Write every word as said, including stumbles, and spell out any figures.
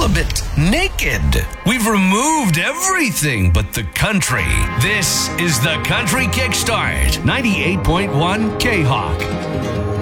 feel a bit naked. We've removed everything but the country. This is the Country Kickstart, ninety-eight point one K-Hawk.